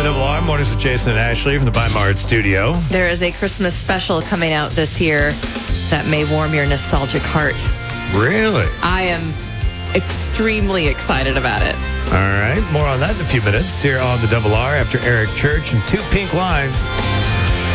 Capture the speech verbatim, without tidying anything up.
Double R, Mornings with Jason and Ashley from the Bimard studio. There is a Christmas special coming out this year that may warm your nostalgic heart. Really? I am extremely excited about it. All right, more on that in a few minutes here on the Double R after Eric Church and Two Pink Lines.